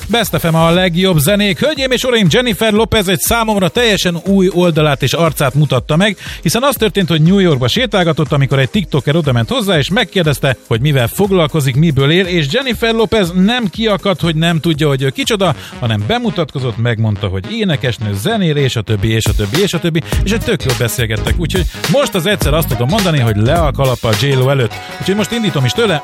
Best FM a legjobb zenék. Hölgyeim és uraim, Jennifer Lopez egy számomra teljesen új oldalát és arcát mutatta meg, hiszen az történt, hogy New Yorkba sétálgatott, amikor egy TikToker odament hozzá, és megkérdezte, hogy mivel foglalkozik, miből él, és Jennifer Lopez nem kiakadt, hogy nem tudja, hogy ő kicsoda, hanem bemutatkozott, megmondta, hogy énekesnő, zenér, és a többi, és egy tök jól beszélgettek. Úgyhogy most az egyszer azt tudom mondani, hogy le a kalap a J-Lo előtt. Úgyhogy most indítom is tőle,